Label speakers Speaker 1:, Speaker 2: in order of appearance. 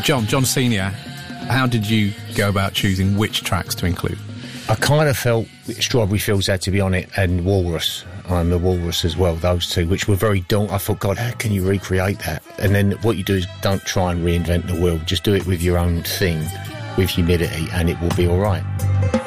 Speaker 1: John Senior, how did you go about choosing which tracks to include?
Speaker 2: I kind of felt Strawberry Fields had to be on it, and Walrus. The Walrus as well, those two, which were very daunting. I thought, God, how can you recreate that? And then what you do is don't try and reinvent the wheel. Just do it with your own thing, with humidity, and it will be all right.